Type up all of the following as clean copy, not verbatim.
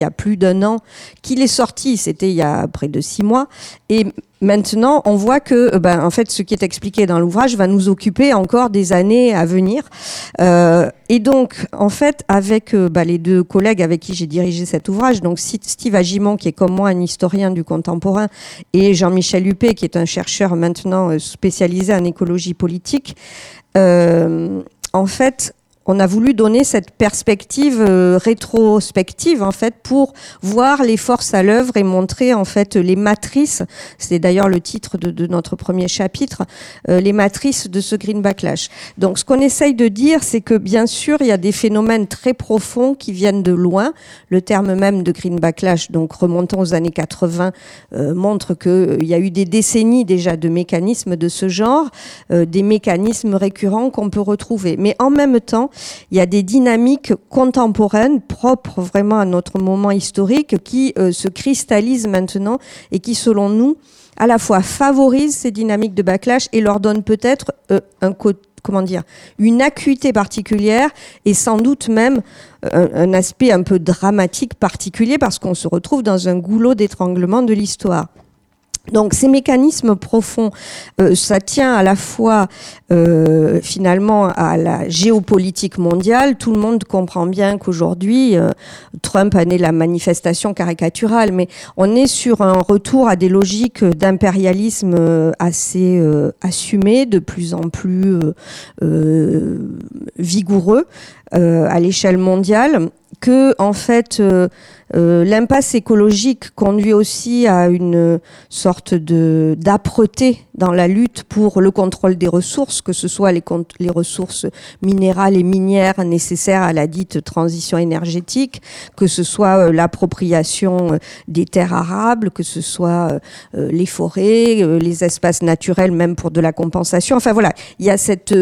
il y a plus d'1 an, qu'il est sorti, c'était il y a près de 6 mois, et maintenant on voit que en fait ce qui est expliqué dans l'ouvrage va nous occuper encore des années à venir, et donc en fait avec les 2 collègues avec qui j'ai dirigé cet ouvrage, donc Steve Agimon qui est comme moi un historien du contemporain et Jean-Michel Huppé qui est un chercheur maintenant spécialisé en écologie politique, en fait on a voulu donner cette perspective rétrospective en fait pour voir les forces à l'œuvre et montrer en fait les matrices. C'est d'ailleurs le titre de notre premier chapitre, les matrices de ce green backlash. Donc ce qu'on essaye de dire, c'est que bien sûr il y a des phénomènes très profonds qui viennent de loin. Le terme même de green backlash, donc remontant aux années 80, montre que il y a eu des décennies déjà de mécanismes de ce genre, des mécanismes récurrents qu'on peut retrouver. Mais en même temps, il y a des dynamiques contemporaines propres vraiment à notre moment historique qui se cristallisent maintenant et qui, selon nous, à la fois favorisent ces dynamiques de backlash et leur donnent peut-être une acuité particulière et sans doute même un aspect un peu dramatique particulier parce qu'on se retrouve dans un goulot d'étranglement de l'histoire. Donc ces mécanismes profonds, ça tient à la fois finalement à la géopolitique mondiale. Tout le monde comprend bien qu'aujourd'hui, Trump en est la manifestation caricaturale, mais on est sur un retour à des logiques d'impérialisme assez assumées, de plus en plus vigoureux à l'échelle mondiale, que en fait l'impasse écologique conduit aussi à une sorte d'âpreté dans la lutte pour le contrôle des ressources, que ce soit les ressources minérales et minières nécessaires à la dite transition énergétique, que ce soit l'appropriation des terres arables, que ce soit les forêts, les espaces naturels, même pour de la compensation. Enfin voilà, il y a cette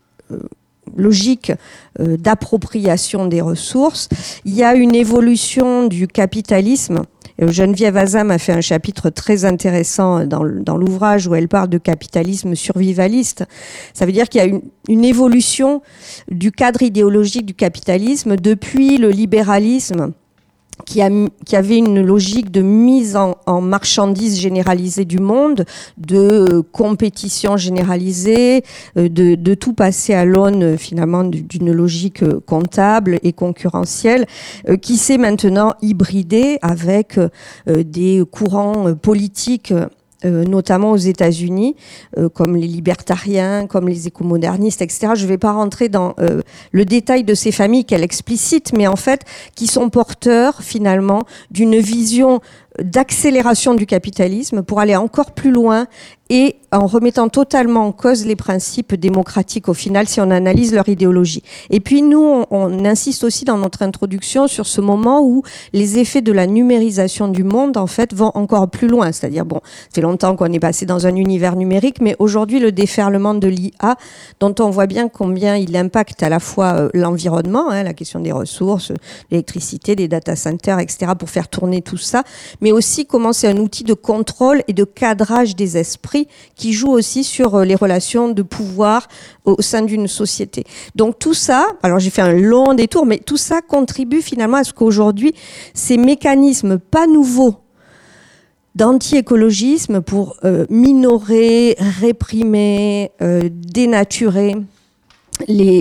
logique d'appropriation des ressources. Il y a une évolution du capitalisme. Geneviève Azam a fait un chapitre très intéressant dans l'ouvrage où elle parle de capitalisme survivaliste. Ça veut dire qu'il y a une évolution du cadre idéologique du capitalisme depuis le libéralisme qui avait une logique de mise en marchandise généralisée du monde, de compétition généralisée, de tout passer à l'aune finalement d'une logique comptable et concurrentielle, qui s'est maintenant hybridée avec des courants politiques notamment aux États-Unis, comme les libertariens, comme les écomodernistes, etc. Je ne vais pas rentrer dans le détail de ces familles qu'elle explicite, mais en fait, qui sont porteurs, finalement, d'une vision d'accélération du capitalisme pour aller encore plus loin et en remettant totalement en cause les principes démocratiques au final si on analyse leur idéologie. Et puis nous, on insiste aussi dans notre introduction sur ce moment où les effets de la numérisation du monde en fait vont encore plus loin. C'est-à-dire, bon, c'est longtemps qu'on est passé dans un univers numérique, mais aujourd'hui le déferlement de l'IA, dont on voit bien combien il impacte à la fois l'environnement, la question des ressources, l'électricité, des data centers, etc., pour faire tourner tout ça, mais aussi comment c'est un outil de contrôle et de cadrage des esprits qui joue aussi sur les relations de pouvoir au sein d'une société. Donc tout ça, alors j'ai fait un long détour, mais tout ça contribue finalement à ce qu'aujourd'hui, ces mécanismes pas nouveaux d'anti-écologisme pour minorer, réprimer, dénaturer les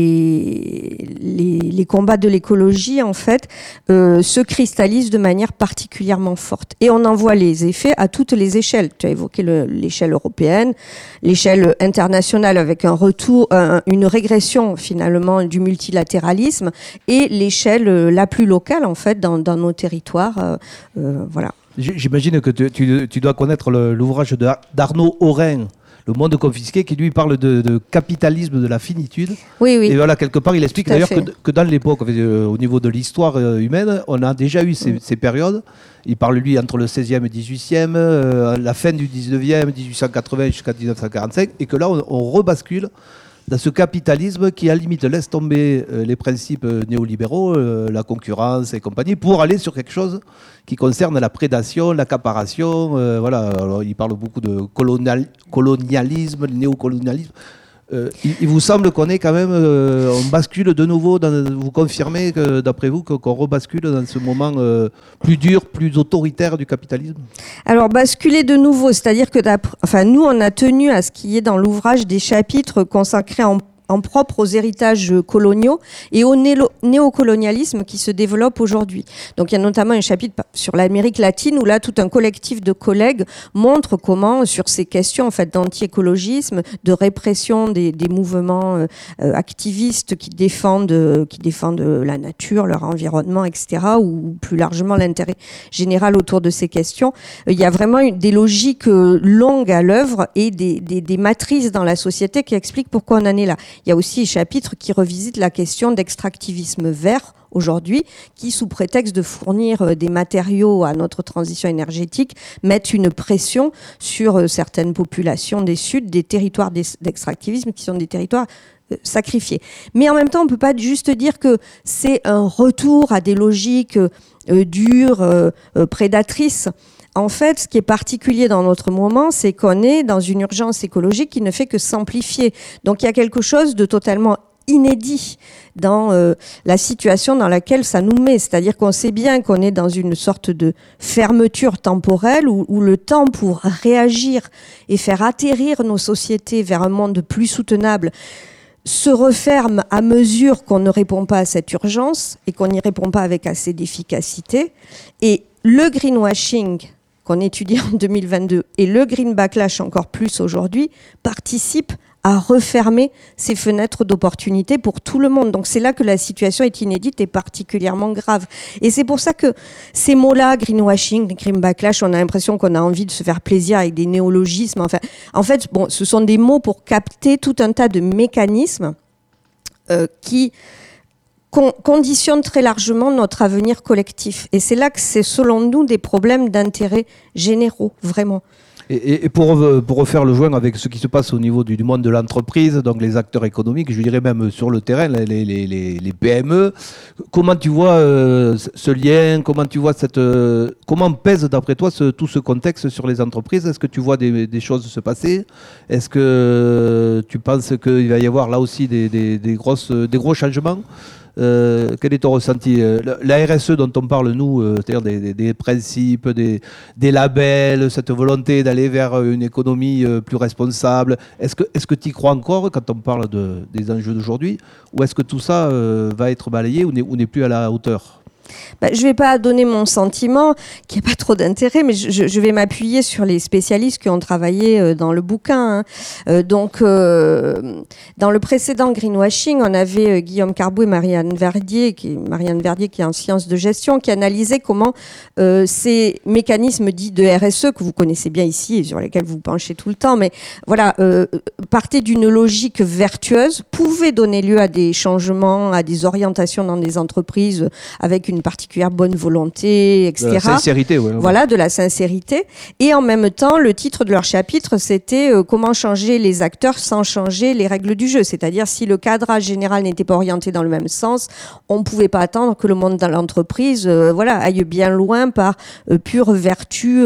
combats de l'écologie en fait se cristallisent de manière particulièrement forte et on en voit les effets à toutes les échelles. Tu as évoqué l'échelle européenne, l'échelle internationale avec un retour, une régression finalement du multilatéralisme et l'échelle la plus locale en fait dans nos territoires. Voilà. J'imagine que tu dois connaître l'ouvrage d'Arnaud Aurin, Le monde confisqué, qui lui parle de capitalisme de la finitude. Oui, oui. Et voilà, quelque part, il explique d'ailleurs que dans l'époque, au niveau de l'histoire humaine, on a déjà eu ces périodes. Il parle, lui, entre le 16e et 18e, la fin du 19e, 1880 jusqu'à 1945, et que là, on rebascule dans ce capitalisme qui, à la limite, laisse tomber les principes néolibéraux, la concurrence et compagnie, pour aller sur quelque chose qui concerne la prédation, l'accaparation. Voilà. Alors, il parle beaucoup de colonialisme, le néocolonialisme. Il vous semble qu'on est quand même, on bascule de nouveau, vous confirmez que, d'après vous qu'on rebascule dans ce moment plus dur, plus autoritaire du capitalisme? Alors basculer de nouveau, c'est-à-dire que nous on a tenu à ce qu'il y ait dans l'ouvrage des chapitres consacrés en propre aux héritages coloniaux et au néocolonialisme qui se développe aujourd'hui. Donc il y a notamment un chapitre sur l'Amérique latine où là tout un collectif de collègues montre comment sur ces questions en fait d'anti-écologisme, de répression des mouvements activistes qui défendent la nature, leur environnement, etc. ou plus largement l'intérêt général autour de ces questions. Il y a vraiment des logiques longues à l'œuvre et des matrices dans la société qui expliquent pourquoi on en est là. Il y a aussi un chapitre qui revisite la question d'extractivisme vert aujourd'hui, qui, sous prétexte de fournir des matériaux à notre transition énergétique, mettent une pression sur certaines populations des Suds, des territoires d'extractivisme qui sont des territoires sacrifiés. Mais en même temps, on ne peut pas juste dire que c'est un retour à des logiques dures, prédatrices. En fait, ce qui est particulier dans notre moment, c'est qu'on est dans une urgence écologique qui ne fait que s'amplifier. Donc il y a quelque chose de totalement inédit dans la situation dans laquelle ça nous met. C'est-à-dire qu'on sait bien qu'on est dans une sorte de fermeture temporelle où le temps pour réagir et faire atterrir nos sociétés vers un monde plus soutenable se referme à mesure qu'on ne répond pas à cette urgence et qu'on n'y répond pas avec assez d'efficacité. Et le greenwashing qu'on étudie en 2022 et le green backlash encore plus aujourd'hui participent à refermer ces fenêtres d'opportunité pour tout le monde. Donc c'est là que la situation est inédite et particulièrement grave. Et c'est pour ça que ces mots-là, greenwashing, green backlash, on a l'impression qu'on a envie de se faire plaisir avec des néologismes. Enfin, en fait, ce sont des mots pour capter tout un tas de mécanismes qui conditionne très largement notre avenir collectif. Et c'est là que c'est, selon nous, des problèmes d'intérêt généraux, vraiment. Et pour refaire le joint avec ce qui se passe au niveau du monde de l'entreprise, donc les acteurs économiques, je dirais même sur le terrain, les PME, comment tu vois ce lien, comment tu vois comment pèse d'après toi tout ce contexte sur les entreprises? Est-ce que tu vois des choses se passer? Est-ce que tu penses qu'il va y avoir là aussi des gros changements? Quel est ton ressenti? La RSE dont on parle, nous, c'est-à-dire des principes, des labels, cette volonté d'aller vers une économie plus responsable, est-ce que tu y crois encore quand on parle des enjeux d'aujourd'hui? Ou est-ce que tout ça va être balayé ou n'est plus à la hauteur? Je ne vais pas donner mon sentiment, qui n'a pas trop d'intérêt, mais je vais m'appuyer sur les spécialistes qui ont travaillé dans le bouquin. Donc, dans le précédent greenwashing, on avait Guillaume Carbou et Marianne Verdier qui est en sciences de gestion, qui analysait comment ces mécanismes dits de RSE, que vous connaissez bien ici et sur lesquels vous penchez tout le temps, mais voilà, partaient d'une logique vertueuse, pouvaient donner lieu à des changements, à des orientations dans des entreprises avec une particulière bonne volonté, etc. De la sincérité, oui. Voilà, de la sincérité. Et en même temps, le titre de leur chapitre, c'était comment changer les acteurs sans changer les règles du jeu. C'est-à-dire, si le cadrage général n'était pas orienté dans le même sens, on ne pouvait pas attendre que le monde dans l'entreprise aille bien loin par pure vertu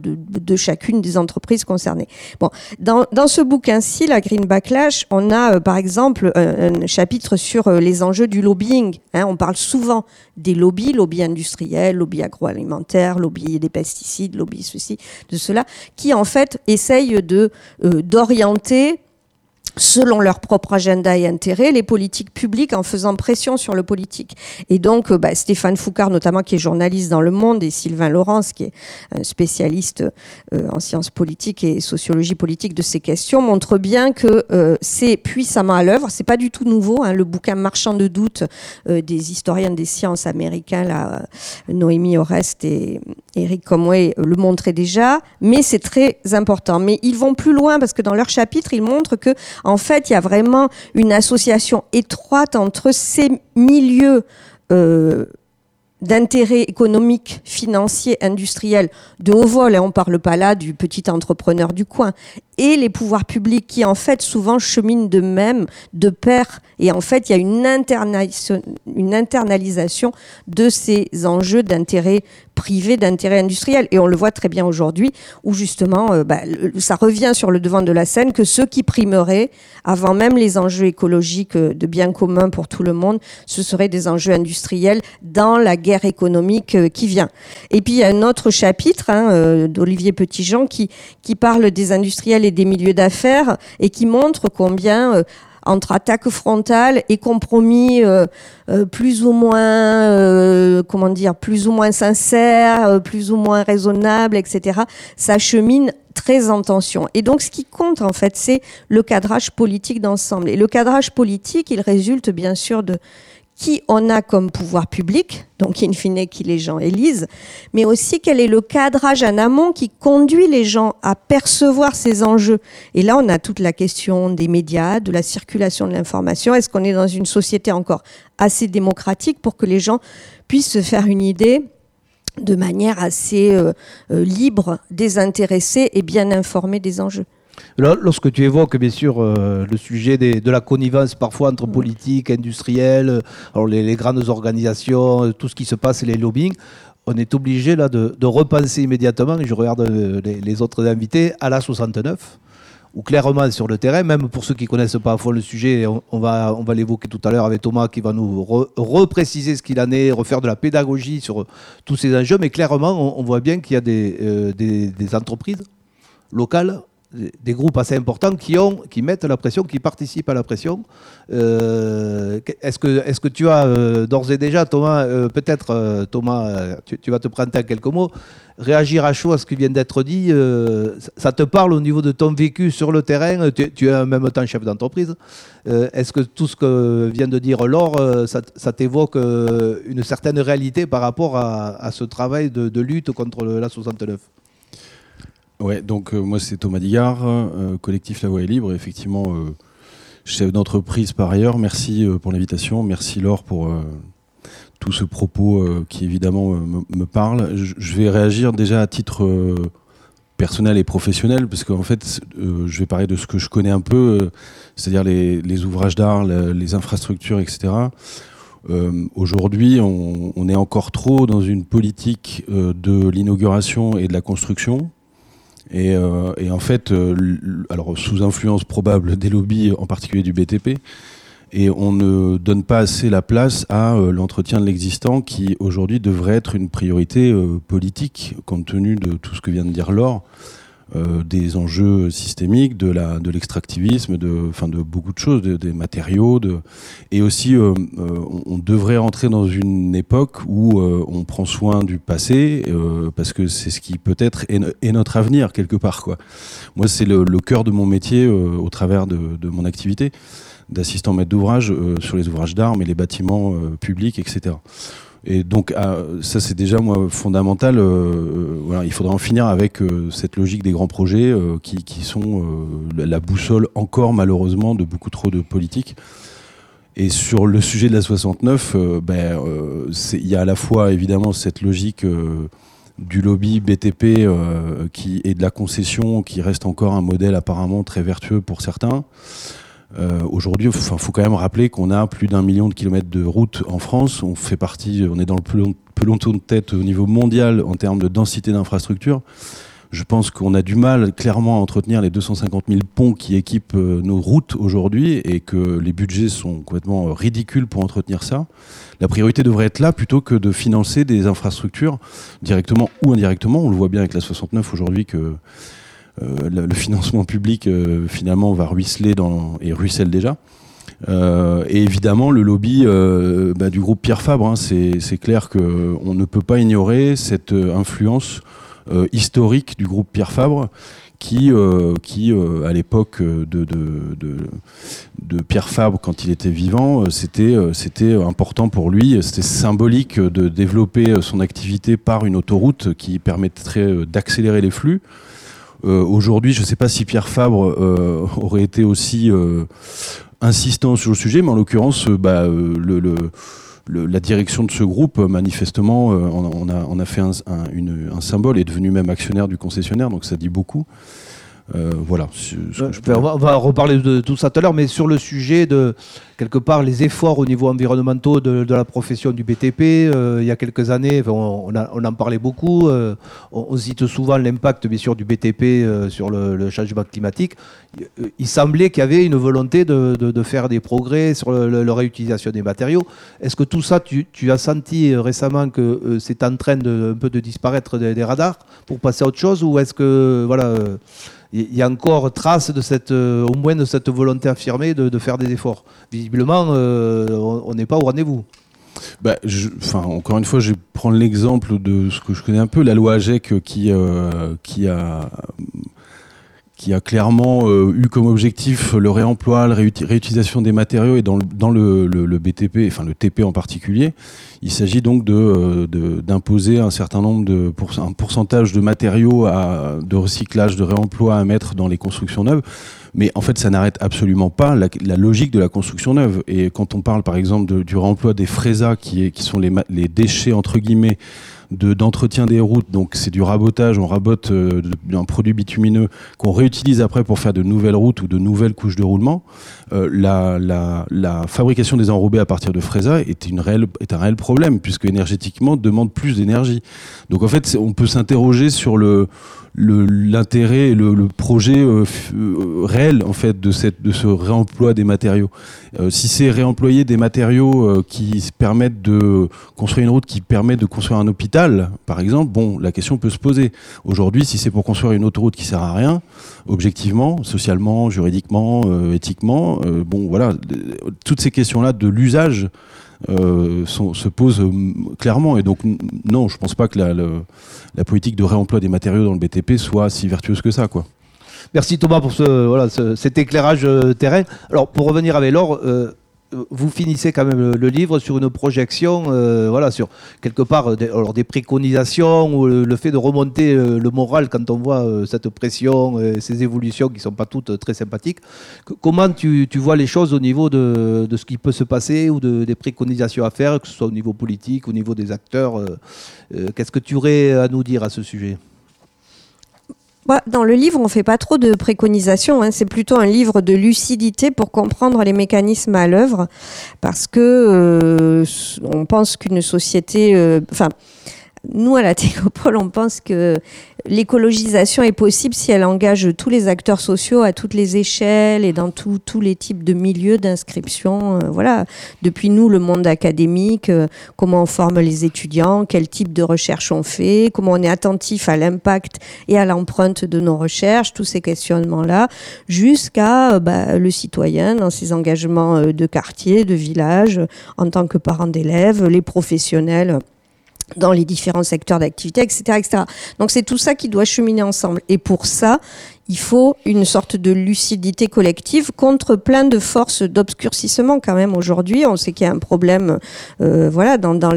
de chacune des entreprises concernées. Bon, dans ce bouquin-ci, la Green Backlash, on a par exemple un chapitre sur les enjeux du lobbying. On parle souvent des lobby industriel, lobby agroalimentaire, lobby des pesticides, lobby ceci, de cela, qui en fait essayent d'orienter selon leur propre agenda et intérêt, les politiques publiques en faisant pression sur le politique. Et donc, Stéphane Foucard, notamment, qui est journaliste dans Le Monde, et Sylvain Laurence, qui est un spécialiste en sciences politiques et sociologie politique de ces questions, montrent bien que c'est puissamment à l'œuvre. C'est pas du tout nouveau. Le bouquin Marchand de doute des historiens des sciences américains, là, Noémie Orest et Eric Comway, le montraient déjà. Mais c'est très important. Mais ils vont plus loin parce que dans leur chapitre, ils montrent que en fait, il y a vraiment une association étroite entre ces milieux d'intérêt économique, financier, industriel, de haut vol, et on ne parle pas là du petit entrepreneur du coin, et les pouvoirs publics qui en fait souvent cheminent de pair, et en fait il y a une internalisation de ces enjeux d'intérêt privé, d'intérêt industriel, et on le voit très bien aujourd'hui où justement ça revient sur le devant de la scène que ceux qui primeraient avant même les enjeux écologiques de bien commun pour tout le monde, ce seraient des enjeux industriels dans la guerre économique qui vient. Et puis il y a un autre chapitre d'Olivier Petitjean qui parle des industriels et des milieux d'affaires et qui montre combien entre attaque frontale et compromis plus ou moins sincères, plus ou moins raisonnables, etc. Ça chemine très en tension. Et donc, ce qui compte, en fait, c'est le cadrage politique d'ensemble. Et le cadrage politique, il résulte bien sûr de qui on a comme pouvoir public, donc in fine qui les gens élisent, mais aussi quel est le cadrage en amont qui conduit les gens à percevoir ces enjeux. Et là, on a toute la question des médias, de la circulation de l'information. Est-ce qu'on est dans une société encore assez démocratique pour que les gens puissent se faire une idée de manière assez libre, désintéressée et bien informée des enjeux? Lorsque tu évoques bien sûr le sujet de la connivence parfois entre politique, industriels, alors les grandes organisations, tout ce qui se passe, les lobbying, on est obligé là de repenser immédiatement, et je regarde les autres invités, à la 69, où clairement sur le terrain, même pour ceux qui ne connaissent pas à fond le sujet, on va l'évoquer tout à l'heure avec Thomas qui va nous repréciser ce qu'il en est, refaire de la pédagogie sur tous ces enjeux, mais clairement on voit bien qu'il y a des entreprises locales, des groupes assez importants qui mettent la pression, qui participent à la pression. Est-ce que tu as d'ores et déjà, Thomas, Thomas, tu vas te prendre en quelques mots, réagir à chaud à ce qui vient d'être dit, ça te parle au niveau de ton vécu sur le terrain, tu es en même temps chef d'entreprise. Est-ce que tout ce que vient de dire Laure, ça t'évoque une certaine réalité par rapport à ce travail de lutte contre la 69 ? Ouais, donc moi c'est Thomas Digard, collectif La Voix est libre, effectivement chef d'entreprise par ailleurs. Merci pour l'invitation, merci Laure pour tout ce propos qui évidemment me parle. Je vais réagir déjà à titre personnel et professionnel, parce qu'en fait je vais parler de ce que je connais un peu, c'est-à-dire les ouvrages d'art, les infrastructures, etc. Aujourd'hui on est encore trop dans une politique de l'inauguration et de la construction. Et en fait, alors sous influence probable des lobbies, en particulier du BTP, et on ne donne pas assez la place à l'entretien de l'existant qui aujourd'hui devrait être une priorité politique, compte tenu de tout ce que vient de dire Laure, des enjeux systémiques, de l'extractivisme, de beaucoup de choses, des matériaux, et aussi on devrait rentrer dans une époque où on prend soin du passé, parce que c'est ce qui peut-être est notre avenir quelque part, quoi. Moi c'est le cœur de mon métier au travers de mon activité d'assistant maître d'ouvrage sur les ouvrages d'art, mais les bâtiments publics, etc. Et donc ça c'est déjà moi fondamental. Voilà, il faudra en finir avec cette logique des grands projets qui sont la boussole encore malheureusement de beaucoup trop de politique. Et sur le sujet de la 69, il y a à la fois évidemment cette logique du lobby BTP et de la concession qui reste encore un modèle apparemment très vertueux pour certains. Aujourd'hui, faut quand même rappeler qu'on a plus d'1 million de kilomètres de routes en France. On est dans le peloton de tête au niveau mondial en termes de densité d'infrastructures. Je pense qu'on a du mal clairement à entretenir les 250 000 ponts qui équipent nos routes aujourd'hui, et que les budgets sont complètement ridicules pour entretenir ça. La priorité devrait être là plutôt que de financer des infrastructures directement ou indirectement. On le voit bien avec la 69 aujourd'hui que le financement public finalement va ruisseler et ruisselle déjà. Et évidemment le lobby du groupe Pierre Fabre, hein, c'est clair qu'on ne peut pas ignorer cette influence historique du groupe Pierre Fabre qui à l'époque de Pierre Fabre, quand il était vivant, c'était important pour lui, c'était symbolique de développer son activité par une autoroute qui permettrait d'accélérer les flux. Aujourd'hui, je ne sais pas si Pierre Fabre aurait été aussi insistant sur le sujet, mais en l'occurrence, la direction de ce groupe, manifestement, on a fait un symbole, est devenu même actionnaire du concessionnaire, donc ça dit beaucoup. Voilà. On va reparler de tout ça tout à l'heure, mais sur le sujet de, quelque part, les efforts au niveau environnementaux de la profession du BTP, il y a quelques années, on en parlait beaucoup, on cite souvent l'impact, bien sûr, du BTP sur le changement climatique. Il semblait qu'il y avait une volonté de faire des progrès sur la réutilisation des matériaux. Est-ce que tout ça, tu as senti récemment que c'est en train un peu de disparaître des radars pour passer à autre chose, ou est-ce que, voilà... il y a encore trace de au moins de cette volonté affirmée de faire des efforts. Visiblement, on n'est pas au rendez-vous. Encore une fois, je vais prendre l'exemple de ce que je connais un peu, la loi AGEC qui a clairement eu comme objectif le réemploi, la réutilisation des matériaux, et dans le BTP, enfin le TP en particulier, il s'agit donc d'imposer un certain nombre un pourcentage de matériaux de recyclage, de réemploi à mettre dans les constructions neuves. Mais en fait, ça n'arrête absolument pas la logique de la construction neuve. Et quand on parle par exemple du réemploi des frésas, qui sont les déchets entre guillemets d'entretien des routes, donc c'est du rabotage, on rabote un produit bitumineux qu'on réutilise après pour faire de nouvelles routes ou de nouvelles couches de roulement. La fabrication des enrobés à partir de frésas est un réel problème, puisque énergétiquement demande plus d'énergie. Donc en fait, on peut s'interroger sur l'intérêt et le projet réel en fait de ce réemploi des matériaux. Si c'est réemployer des matériaux qui permettent de construire une route, qui permet de construire un hôpital, par exemple, bon, la question peut se poser. Aujourd'hui, si c'est pour construire une autoroute qui sert à rien, objectivement, socialement, juridiquement, éthiquement, bon, voilà, toutes ces questions-là de l'usage se posent clairement. Et donc, non, je pense pas que la politique de réemploi des matériaux dans le BTP soit si vertueuse que ça, quoi. Merci Thomas pour cet éclairage terrain. Alors, pour revenir avec Laure, vous finissez quand même le livre sur une projection, sur quelque part des préconisations, ou le fait de remonter le moral quand on voit cette pression, ces évolutions qui ne sont pas toutes très sympathiques. Comment tu vois les choses au niveau de ce qui peut se passer, ou des préconisations à faire, que ce soit au niveau politique, au niveau des acteurs qu'est-ce que tu aurais à nous dire à ce sujet ? Dans le livre, on ne fait pas trop de préconisations, hein. C'est plutôt un livre de lucidité pour comprendre les mécanismes à l'œuvre, parce que on pense qu'une société... nous, à la Technopole, on pense que l'écologisation est possible si elle engage tous les acteurs sociaux à toutes les échelles et dans tous les types de milieux d'inscription. Depuis nous, le monde académique, comment on forme les étudiants, quel type de recherche on fait, comment on est attentif à l'impact et à l'empreinte de nos recherches, tous ces questionnements-là, jusqu'à le citoyen dans ses engagements de quartier, de village, en tant que parent d'élèves, les professionnels dans les différents secteurs d'activité, etc., etc. Donc c'est tout ça qui doit cheminer ensemble. Et pour ça, il faut une sorte de lucidité collective contre plein de forces d'obscurcissement quand même aujourd'hui. On sait qu'il y a un problème dans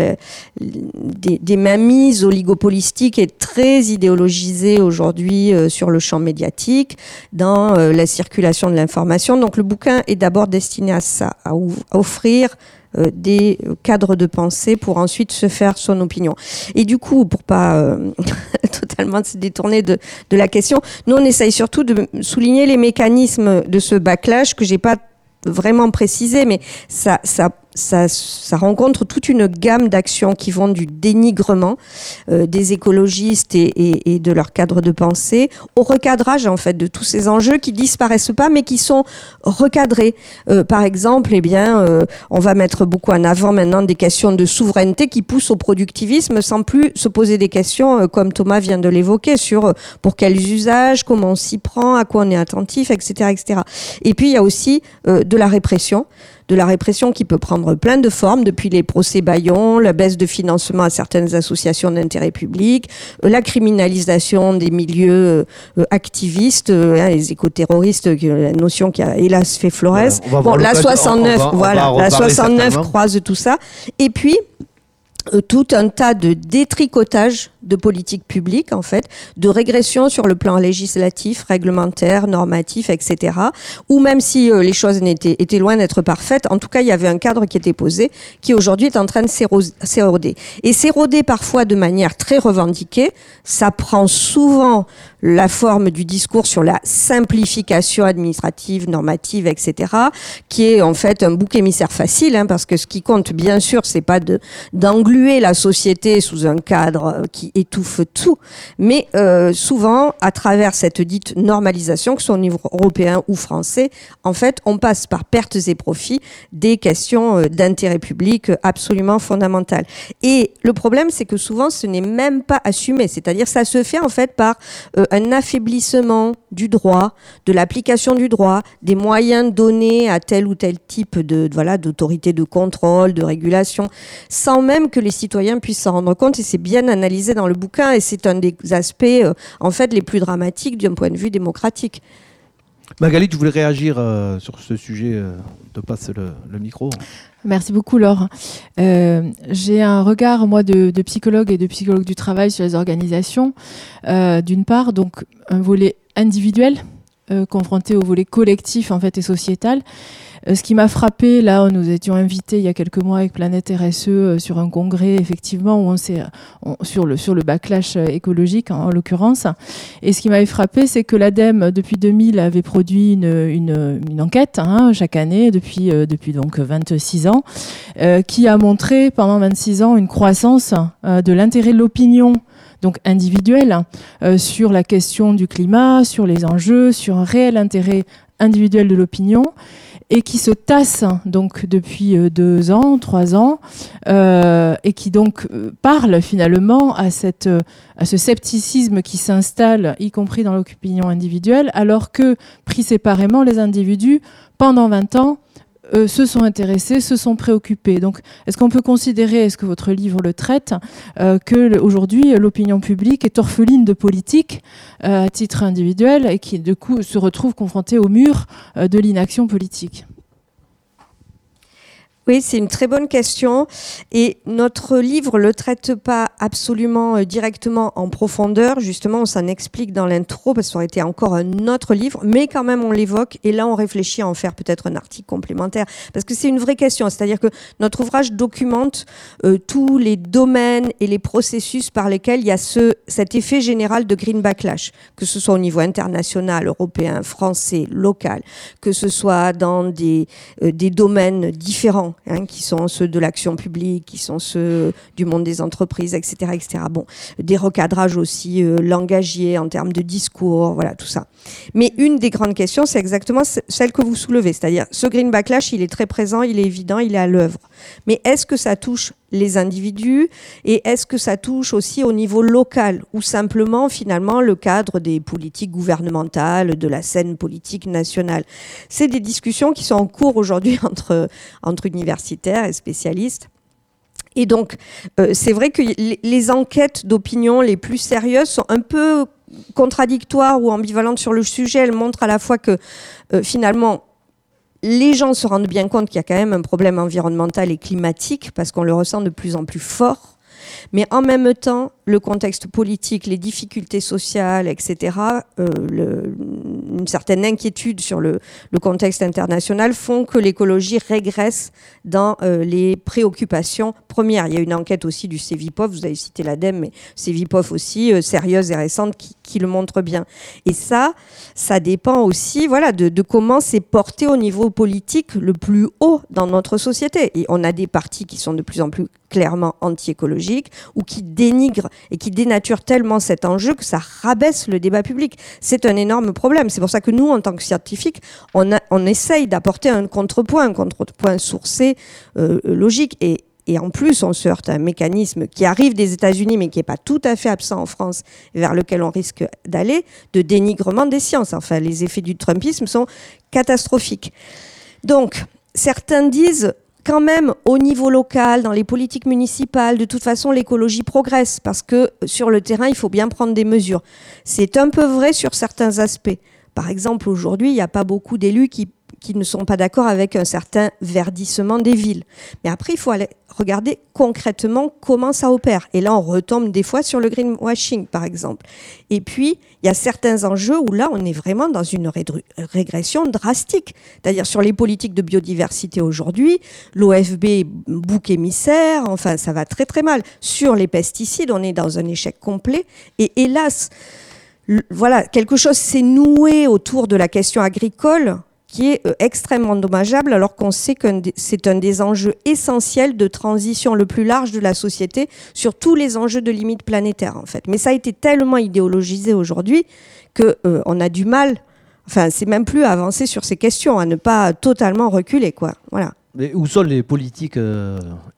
des mainmises oligopolistiques et très idéologisées aujourd'hui sur le champ médiatique, dans la circulation de l'information. Donc le bouquin est d'abord destiné à ça, à offrir des cadres de pensée pour ensuite se faire son opinion. Et du coup, pour pas totalement se détourner de la question, nous on essaye surtout de souligner les mécanismes de ce backlash que j'ai pas vraiment précisé, mais ça rencontre toute une gamme d'actions qui vont du dénigrement des écologistes et de leur cadre de pensée au recadrage en fait de tous ces enjeux qui disparaissent pas mais qui sont recadrés. Par exemple, on va mettre beaucoup en avant maintenant des questions de souveraineté qui poussent au productivisme sans plus se poser des questions comme Thomas vient de l'évoquer sur pour quels usages, comment on s'y prend, à quoi on est attentif, etc., etc. Et puis il y a aussi de la répression qui peut prendre plein de formes, depuis les procès Bayon, la baisse de financement à certaines associations d'intérêt public, la criminalisation des milieux activistes, les écoterroristes, la notion qui a hélas fait Flores. La 69 croise tout ça. Et puis, tout un tas de détricotage de politiques publiques, en fait, de régression sur le plan législatif, réglementaire, normatif, etc. Ou même si les choses étaient loin d'être parfaites, en tout cas, il y avait un cadre qui était posé, qui aujourd'hui est en train de s'éroder. Et s'éroder parfois de manière très revendiquée. Ça prend souvent la forme du discours sur la simplification administrative, normative, etc., qui est en fait un bouc émissaire facile, hein, parce que ce qui compte, bien sûr, c'est pas d'engluer la société sous un cadre qui étouffe tout, mais souvent, à travers cette dite normalisation, que ce soit au niveau européen ou français, en fait, on passe par pertes et profits des questions d'intérêt public absolument fondamentales. Et le problème, c'est que souvent, ce n'est même pas assumé, c'est-à-dire ça se fait en fait par un affaiblissement du droit, de l'application du droit, des moyens donnés à tel ou tel type d'autorité de contrôle, de régulation, sans même que les citoyens puissent s'en rendre compte. Et c'est bien analysé dans le bouquin, et c'est un des aspects en fait les plus dramatiques d'un point de vue démocratique. Magali, tu voulais réagir sur ce sujet, te passe le micro. Merci beaucoup, Laure. J'ai un regard, moi, de psychologue et de psychologue du travail sur les organisations. D'une part, donc, un volet individuel confronté au volet collectif, en fait, et sociétal. Ce qui m'a frappé, là, nous étions invités il y a quelques mois avec Planète RSE sur un congrès, effectivement, où sur le backlash écologique, en l'occurrence. Et ce qui m'avait frappé, c'est que l'ADEME, depuis 2000, avait produit une enquête, chaque année, depuis donc 26 ans, qui a montré pendant 26 ans une croissance de l'intérêt de l'opinion, donc individuelle, sur la question du climat, sur les enjeux, sur un réel intérêt individuel de l'opinion, et qui se tasse donc depuis 2 ans, 3 ans, et qui donc parle finalement à ce scepticisme qui s'installe, y compris dans l'opinion individuelle, alors que, pris séparément, les individus, pendant 20 ans, se sont intéressés, se sont préoccupés. Donc, est-ce qu'on peut considérer, est-ce que votre livre le traite, que aujourd'hui l'opinion publique est orpheline de politique à titre individuel et qui, du coup, se retrouve confrontée au mur de l'inaction politique ? Oui, c'est une très bonne question. Et notre livre le traite pas absolument directement en profondeur. Justement, on s'en explique dans l'intro parce que ça aurait été encore un autre livre, mais quand même on l'évoque. Et là, on réfléchit à en faire peut-être un article complémentaire parce que c'est une vraie question. C'est-à-dire que notre ouvrage documente tous les domaines et les processus par lesquels il y a cet effet général de green backlash, que ce soit au niveau international, européen, français, local, que ce soit dans des domaines différents. Qui sont ceux de l'action publique, qui sont ceux du monde des entreprises, etc., etc. Bon, des recadrages aussi langagiers en termes de discours, voilà, tout ça. Mais une des grandes questions, c'est exactement celle que vous soulevez, c'est-à-dire ce green backlash, il est très présent, il est évident, il est à l'œuvre. Mais est-ce que ça touche les individus et est-ce que ça touche aussi au niveau local ou simplement finalement le cadre des politiques gouvernementales, de la scène politique nationale? C'est des discussions qui sont en cours aujourd'hui entre universitaires et spécialistes. Et donc, c'est vrai que les enquêtes d'opinion les plus sérieuses sont un peu contradictoires ou ambivalentes sur le sujet. Elles montrent à la fois que finalement, les gens se rendent bien compte qu'il y a quand même un problème environnemental et climatique parce qu'on le ressent de plus en plus fort. Mais en même temps, le contexte politique, les difficultés sociales, etc., une certaine inquiétude sur le contexte international font que l'écologie régresse dans les préoccupations premières. Il y a une enquête aussi du Cevipof, vous avez cité l'ADEME, mais Cevipof aussi, sérieuse et récente, qui le montre bien. Et ça dépend aussi de comment c'est porté au niveau politique le plus haut dans notre société. Et on a des partis qui sont de plus en plus clairement anti-écologiques ou qui dénigrent et qui dénaturent tellement cet enjeu que ça rabaisse le débat public. C'est un énorme problème. C'est pour ça que nous, en tant que scientifiques, on essaye d'apporter un contrepoint sourcé, logique. Et en plus, on se heurte à un mécanisme qui arrive des États-Unis, mais qui n'est pas tout à fait absent en France, vers lequel on risque d'aller, de dénigrement des sciences. Enfin, les effets du trumpisme sont catastrophiques. Donc, certains disent, quand même, au niveau local, dans les politiques municipales, de toute façon, l'écologie progresse parce que sur le terrain, il faut bien prendre des mesures. C'est un peu vrai sur certains aspects. Par exemple, aujourd'hui, il n'y a pas beaucoup d'élus qui qui ne sont pas d'accord avec un certain verdissement des villes. Mais après, il faut aller regarder concrètement comment ça opère. Et là, on retombe des fois sur le greenwashing, par exemple. Et puis, il y a certains enjeux où là, on est vraiment dans une régression drastique. C'est-à-dire sur les politiques de biodiversité aujourd'hui, l'OFB est bouc émissaire, enfin, ça va très très mal. Sur les pesticides, on est dans un échec complet. Et hélas, voilà, quelque chose s'est noué autour de la question agricole qui est extrêmement dommageable, alors qu'on sait que c'est un des enjeux essentiels de transition le plus large de la société sur tous les enjeux de limites planétaires, en fait. Mais ça a été tellement idéologisé aujourd'hui qu'on a du mal, enfin, c'est même plus à avancer sur ces questions, à ne pas totalement reculer, quoi. Voilà. Mais où sont les politiques écologiques ?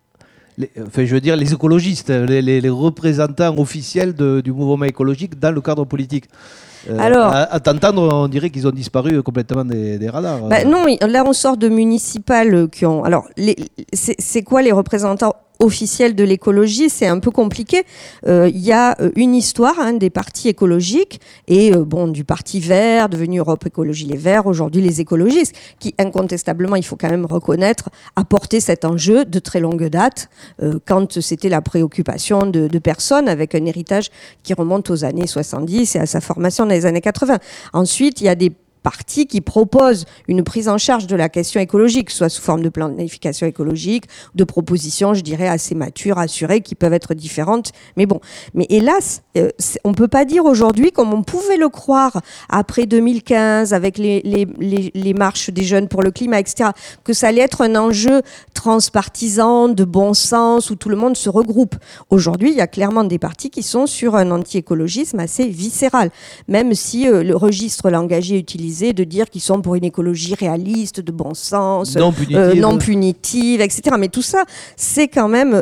Je veux dire, les écologistes, les représentants officiels du mouvement écologique dans le cadre politique. Alors, à t'entendre, on dirait qu'ils ont disparu complètement des radars. Non, là on sort de municipales qui ont... Alors, c'est quoi les représentants officiels de l'écologie? C'est un peu compliqué. Il y a une histoire des partis écologiques et du Parti vert, devenu Europe Écologie Les Verts, aujourd'hui les écologistes, qui incontestablement, il faut quand même reconnaître, apportaient cet enjeu de très longue date, quand c'était la préoccupation de personnes avec un héritage qui remonte aux années 70 et à sa formation dans les années 80. Ensuite, il y a des partis qui proposent une prise en charge de la question écologique, soit sous forme de planification écologique, de propositions, je dirais, assez matures, assurées, qui peuvent être différentes. Mais bon, mais hélas, on ne peut pas dire aujourd'hui, comme on pouvait le croire après 2015, avec les marches des jeunes pour le climat, etc., que ça allait être un enjeu transpartisan, de bon sens, où tout le monde se regroupe. Aujourd'hui, il y a clairement des partis qui sont sur un anti-écologisme assez viscéral, même si le registre langagé utilisé de dire qu'ils sont pour une écologie réaliste, de bon sens, non punitive, etc. Mais tout ça, c'est quand même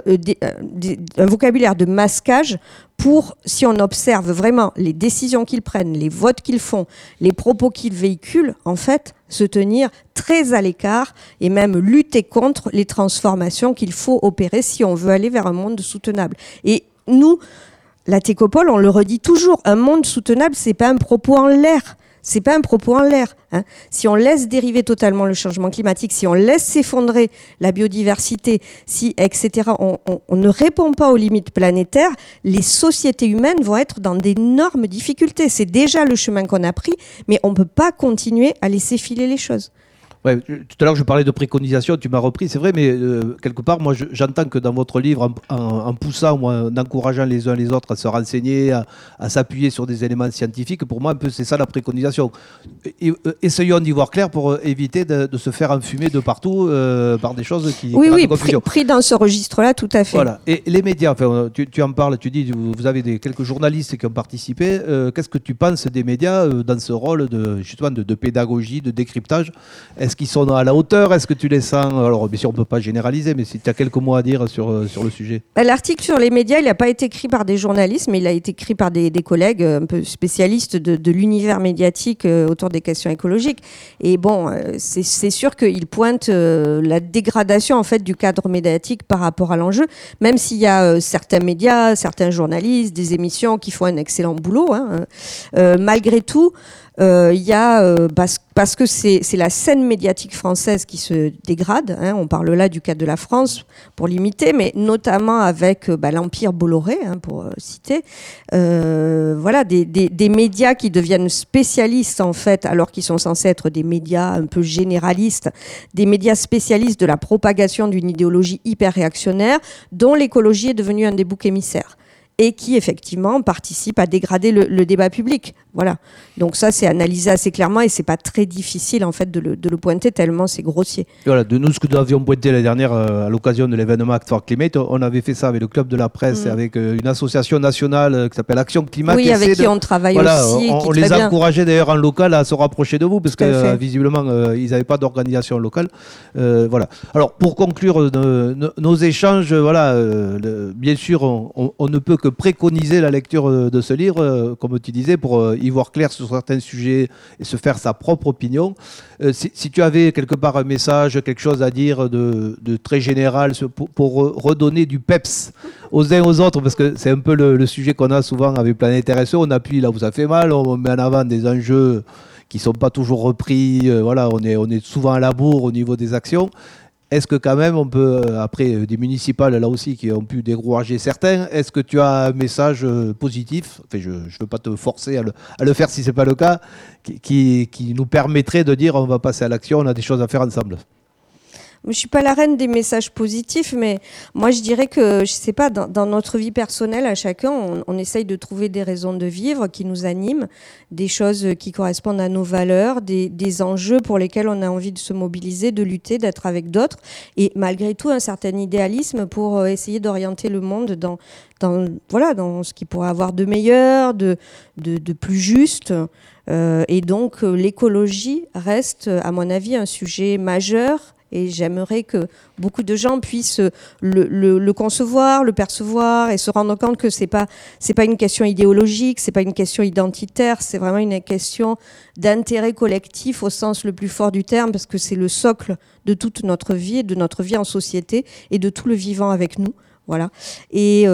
un vocabulaire de masquage pour, si on observe vraiment les décisions qu'ils prennent, les votes qu'ils font, les propos qu'ils véhiculent, en fait, se tenir très à l'écart et même lutter contre les transformations qu'il faut opérer si on veut aller vers un monde soutenable. Et nous, la Técopole, on le redit toujours, un monde soutenable, c'est pas un propos en l'air. C'est pas un propos en l'air. Si on laisse dériver totalement le changement climatique, si on laisse s'effondrer la biodiversité, etc., on ne répond pas aux limites planétaires, les sociétés humaines vont être dans d'énormes difficultés. C'est déjà le chemin qu'on a pris, mais on ne peut pas continuer à laisser filer les choses. Ouais, tout à l'heure, je parlais de préconisation, tu m'as repris, c'est vrai, mais quelque part, moi, j'entends que dans votre livre, en poussant, en encourageant les uns les autres à se renseigner, à s'appuyer sur des éléments scientifiques, pour moi, un peu, c'est ça la préconisation. Essayons d'y voir clair pour éviter de se faire enfumer de partout par des choses qui... Oui, pris dans ce registre-là, tout à fait. Voilà. Et les médias, enfin, tu en parles, tu dis, vous avez quelques journalistes qui ont participé. Qu'est-ce que tu penses des médias dans ce rôle justement de pédagogie, de décryptage ? Est-ce qu'ils sont à la hauteur? Est-ce que tu les sens? Alors, bien sûr, on ne peut pas généraliser, mais si tu as quelques mots à dire sur le sujet. L'article sur les médias, il n'a pas été écrit par des journalistes, mais il a été écrit par des collègues un peu spécialistes de l'univers médiatique autour des questions écologiques. Et bon, c'est sûr qu'il pointe la dégradation en fait, du cadre médiatique par rapport à l'enjeu, même s'il y a certains médias, certains journalistes, des émissions qui font un excellent boulot. Malgré tout, il y a parce que c'est la scène médiatique française qui se dégrade, on parle là du cas de la France pour limiter, mais notamment avec l'Empire Bolloré, pour citer, voilà des médias qui deviennent spécialistes en fait, alors qu'ils sont censés être des médias un peu généralistes, des médias spécialistes de la propagation d'une idéologie hyper réactionnaire dont l'écologie est devenue un des boucs émissaires et qui effectivement participe à dégrader le débat public. Voilà. Donc ça, c'est analysé assez clairement et c'est pas très difficile en fait de le pointer tellement c'est grossier. Voilà, de nous, ce que nous avions pointé l'année dernière à l'occasion de l'événement Act for Climate, on avait fait ça avec le Club de la Presse et avec une association nationale qui s'appelle Action Climat. Oui, avec qui on travaille aussi. On les encourageait d'ailleurs en local à se rapprocher de vous parce que visiblement, ils n'avaient pas d'organisation locale. Voilà. Alors, pour conclure nos échanges, bien sûr, on ne peut que préconiser la lecture de ce livre, comme tu disais, pour y voir clair sur certains sujets et se faire sa propre opinion. Si tu avais quelque part un message, quelque chose à dire de très général pour redonner du peps aux uns aux autres, parce que c'est un peu le sujet qu'on a souvent avec Planète RSE, on appuie là où ça fait mal, on met en avant des enjeux qui sont pas toujours repris. Voilà, on est souvent à la bourre au niveau des actions. Est-ce que quand même on peut, après des municipales là aussi qui ont pu décourager certains, est-ce que tu as un message positif, enfin, je ne veux pas te forcer à le faire si ce n'est pas le cas, qui nous permettrait de dire on va passer à l'action, on a des choses à faire ensemble? Je ne suis pas la reine des messages positifs, mais moi je dirais que, je sais pas, dans notre vie personnelle, à chacun, on essaye de trouver des raisons de vivre qui nous animent, des choses qui correspondent à nos valeurs, des enjeux pour lesquels on a envie de se mobiliser, de lutter, d'être avec d'autres, et malgré tout un certain idéalisme pour essayer d'orienter le monde dans ce qui pourrait avoir de meilleur, de plus juste. Et donc l'écologie reste, à mon avis, un sujet majeur. Et j'aimerais que beaucoup de gens puissent le concevoir, le percevoir et se rendre compte que c'est pas une question idéologique, c'est pas une question identitaire, c'est vraiment une question d'intérêt collectif au sens le plus fort du terme, parce que c'est le socle de toute notre vie, de notre vie en société et de tout le vivant avec nous. Voilà. Et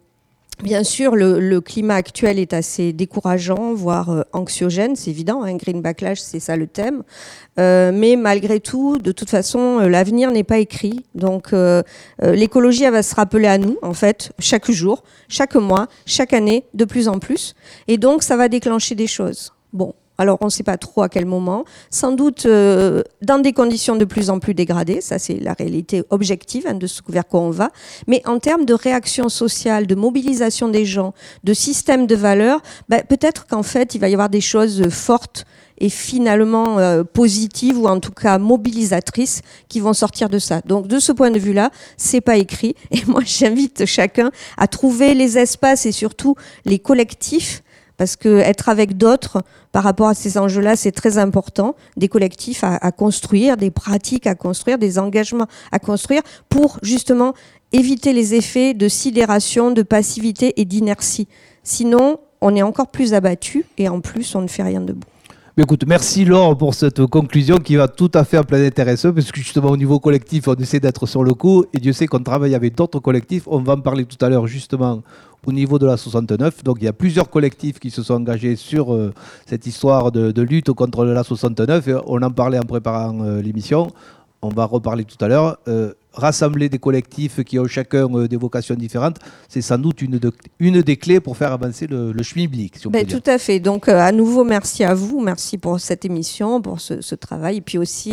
bien sûr, le climat actuel est assez décourageant, voire anxiogène, c'est évident, hein, Green Backlash, c'est ça le thème. Mais malgré tout, de toute façon, l'avenir n'est pas écrit. Donc l'écologie, elle va se rappeler à nous, en fait, chaque jour, chaque mois, chaque année, de plus en plus. Et donc, ça va déclencher des choses. Bon. Alors, on ne sait pas trop à quel moment. Sans doute dans des conditions de plus en plus dégradées. Ça, c'est la réalité objective de ce vers quoi on va. Mais en termes de réaction sociale, de mobilisation des gens, de système de valeurs, peut-être qu'en fait, il va y avoir des choses fortes et finalement positives ou en tout cas mobilisatrices qui vont sortir de ça. Donc, de ce point de vue-là, c'est pas écrit. Et moi, j'invite chacun à trouver les espaces et surtout les collectifs. Parce que être avec d'autres par rapport à ces enjeux-là, c'est très important. Des collectifs à construire, des pratiques à construire, des engagements à construire pour justement éviter les effets de sidération, de passivité et d'inertie. Sinon, on est encore plus abattu et en plus, on ne fait rien debout. Mais écoute, merci Laure pour cette conclusion qui va tout à fait en Planète RSE, parce que justement au niveau collectif, on essaie d'être sur le coup et Dieu sait qu'on travaille avec d'autres collectifs. On va en parler tout à l'heure justement au niveau de la 69. Donc il y a plusieurs collectifs qui se sont engagés sur cette histoire de lutte contre la 69. Et on en parlait en préparant l'émission. On va reparler tout à l'heure. Rassembler des collectifs qui ont chacun des vocations différentes, c'est sans doute une des clés pour faire avancer le schmilblick, si on peut dire. Tout à fait. Donc, à nouveau, merci à vous. Merci pour cette émission, pour ce travail. Et puis aussi,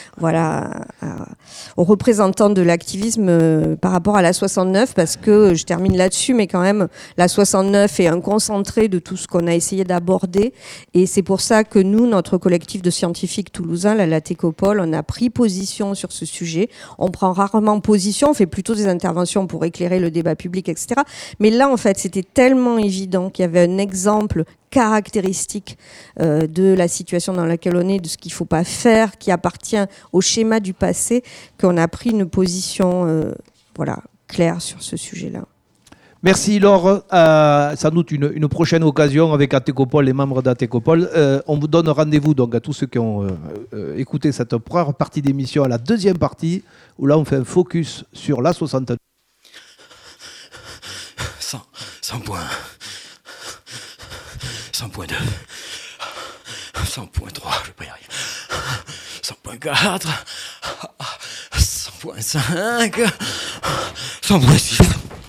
aux représentants de l'activisme par rapport à la 69, parce que je termine là-dessus, mais quand même, la 69 est un concentré de tout ce qu'on a essayé d'aborder. Et c'est pour ça que nous, notre collectif de scientifiques toulousains, la Latécopole, on a pris position sur ce sujet. On prend rarement position, on fait plutôt des interventions pour éclairer le débat public, etc. Mais là, en fait, c'était tellement évident qu'il y avait un exemple caractéristique de la situation dans laquelle on est, de ce qu'il ne faut pas faire, qui appartient au schéma du passé, qu'on a pris une position claire sur ce sujet-là. Merci Laure. Sans doute une prochaine occasion avec Atécopole, les membres d'Atécopole. On vous donne rendez-vous donc à tous ceux qui ont écouté cette première partie d'émission, à la deuxième partie, où là on fait un focus sur la 69. 100 points. 100.2. 100.3, je vais pas y arriver. 100.4. 100.5. 100.6.